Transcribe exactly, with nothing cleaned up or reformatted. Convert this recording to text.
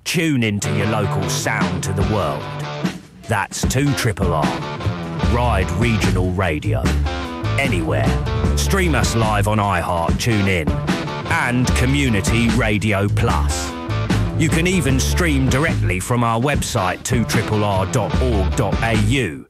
Tune into your local sound to the world. That's two triple R. Ride Regional Radio. Anywhere. Stream us live on iHeart, TuneIn, and Community Radio Plus. You can even stream directly from our website two R R dot org dot A U.